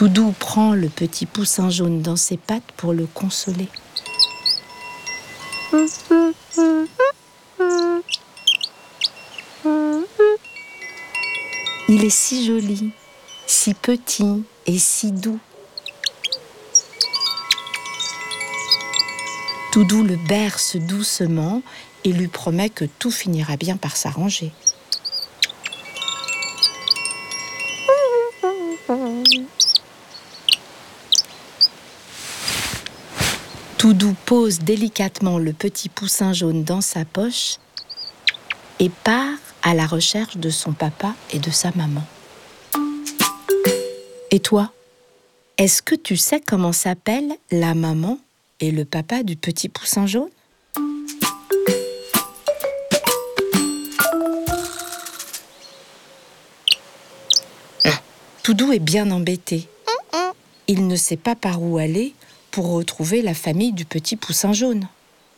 Toudou prend le petit poussin jaune dans ses pattes pour le consoler. Il est si joli, si petit et si doux. Toudou le berce doucement et lui promet que tout finira bien par s'arranger. Toudou pose délicatement le petit poussin jaune dans sa poche et part à la recherche de son papa et de sa maman. Et toi, est-ce que tu sais comment s'appellent la maman et le papa du petit poussin jaune ? Toudou est bien embêté. Il ne sait pas par où aller pour retrouver la famille du petit poussin jaune.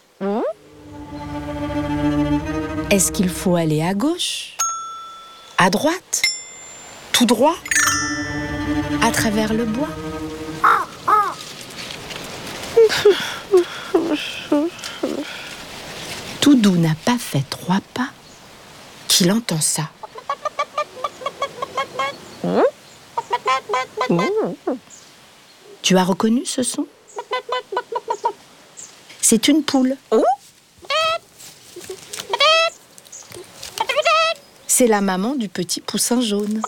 Est-ce qu'il faut aller à gauche ? À droite ? Tout droit ? À travers le bois ? Toudou n'a pas fait 3 pas qu'il entend ça. Tu as reconnu ce son ? C'est une poule. C'est la maman du petit poussin jaune.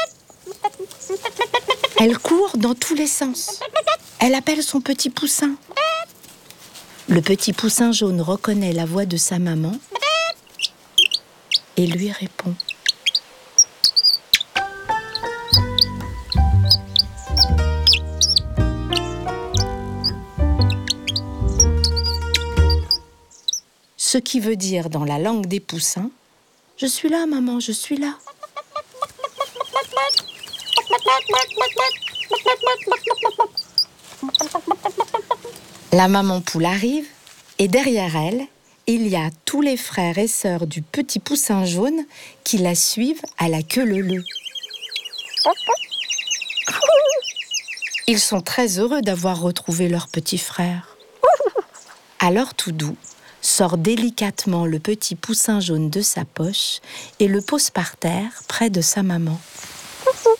Elle court dans tous les sens. Elle appelle son petit poussin. Le petit poussin jaune reconnaît la voix de sa maman et lui répond. Ce qui veut dire dans la langue des poussins, « Je suis là, maman, je suis là ». La maman poule arrive et derrière elle, il y a tous les frères et sœurs du petit poussin jaune qui la suivent à la queue leu-leu. Ils sont très heureux d'avoir retrouvé leur petit frère. Alors Toudou sort délicatement le petit poussin jaune de sa poche et le pose par terre près de sa maman.